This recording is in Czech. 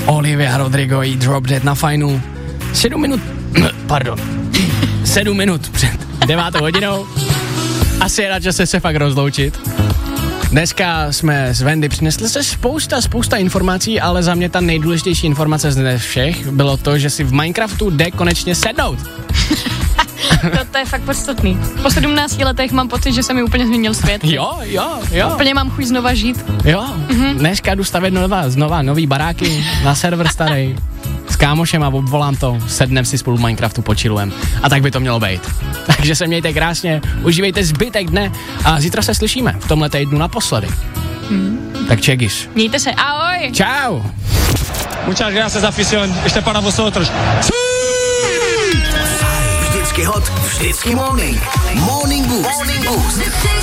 Olivia Rodrigo jí Drop Dead na Fajnu. 7 minut před 9 hodinou. Asi je na čase se fakt rozloučit. Dneska jsme s Wendy přinesli se spousta informací, ale za mě ta nejdůležitější informace z všech bylo to, že si v Minecraftu jde konečně sednout. To je fakt podstatný. Po 17 letech mám pocit, že se mi úplně změnil svět. Jo. Úplně mám chuť znova žít. Jo, dneska jdu stavět nový baráky na server starý. S kámošem a obvolám to, sednem si spolu v Minecraftu, počilujeme. A tak by to mělo být. Takže se mějte krásně, užívejte zbytek dne a zítra se slyšíme v tomhle týdnu naposledy. Tak čegis. Mějte se, ahoj. Čau. Muchas gracias, afición. Ještě para vosotros. Vždycky hot, vždycky morning. Morning Boost.